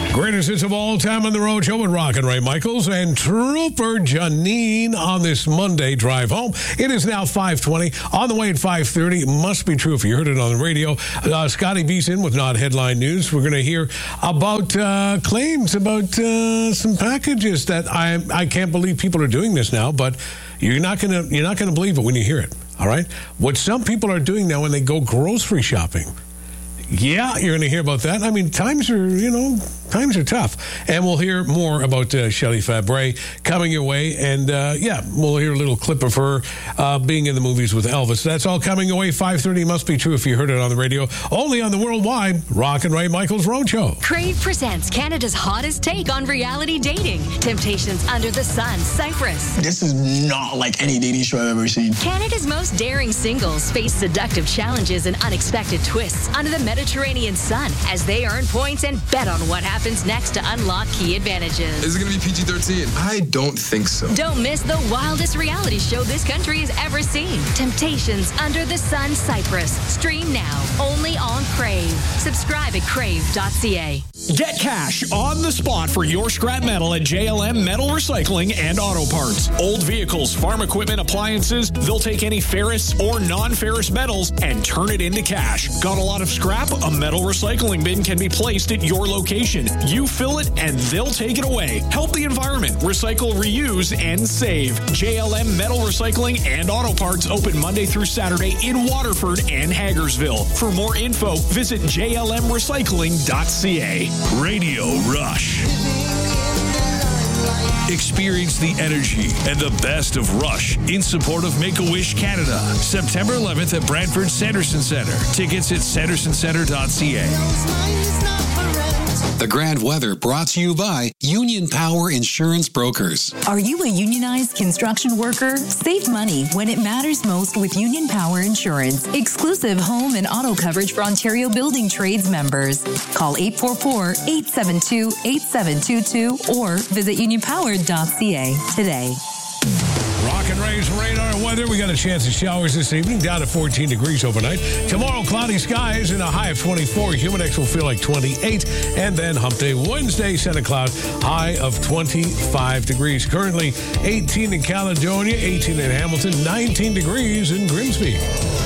Greatest hits of all time on the road show with Rock and Ray Michaels and Trooper Janine on this Monday drive home. It is now 5:20. On the way at 5:30. It must be true if you heard it on the radio. Scotty B's in with not headline news. We're going to hear about claims about some packages that I can't believe people are doing this now, but you're not going to believe it when you hear it. All right, what some people are doing now when they go grocery shopping. Yeah, you're going to hear about that. I mean, times are tough. And we'll hear more about Shelley Fabre coming your way. And, we'll hear a little clip of her being in the movies with Elvis. That's all coming your way. 5:30 must be true if you heard it on the radio. Only on the worldwide Rock and Ray Michaels Roadshow. Crave presents Canada's hottest take on reality dating. Temptations Under the Sun, Cyprus. This is not like any dating show I've ever seen. Canada's most daring singles face seductive challenges and unexpected twists under the Mediterranean sun as they earn points and bet on what happens next to unlock key advantages. Is it going to be PG-13? I don't think so. Don't miss the wildest reality show this country has ever seen. Temptations Under the Sun, Cyprus. Stream now, only on Crave. Subscribe at crave.ca. Get cash on the spot for your scrap metal at JLM Metal Recycling and Auto Parts. Old vehicles, farm equipment, appliances, they'll take any ferrous or non-ferrous metals and turn it into cash. Got a lot of scrap? A metal recycling bin can be placed at your location. You fill it and they'll take it away. Help the environment. Recycle, reuse, and save. JLM Metal Recycling and Auto Parts open Monday through Saturday in Waterford and Hagersville. For more info, visit jlmrecycling.ca. Radio Rush. Experience the energy and the best of Rush in support of Make-A-Wish Canada. September 11th at Brantford Sanderson Centre. Tickets at sandersoncentre.ca. The Grand Weather brought to you by Union Power Insurance Brokers. Are you a unionized construction worker? Save money when it matters most with Union Power Insurance. Exclusive home and auto coverage for Ontario Building Trades members. Call 844-872-8722 or visit unionpower.ca today. Rock and Ray's radar weather. We got a chance of showers this evening, down to 14 degrees overnight. Tomorrow, cloudy skies and a high of 24. Humidex will feel like 28. And then hump day Wednesday, Santa Cloud, high of 25 degrees. Currently 18 in Caledonia, 18 in Hamilton, 19 degrees in Grimsby.